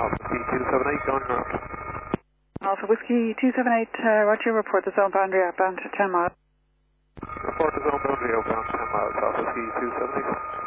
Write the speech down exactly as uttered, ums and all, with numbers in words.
Alpha Whiskey two seven eight going around. Alpha Whiskey two seven eight, uh, Roger, report the zone boundary outbound to ten miles. Report the zone boundary outbound ten miles, Alpha Whiskey two seven eight.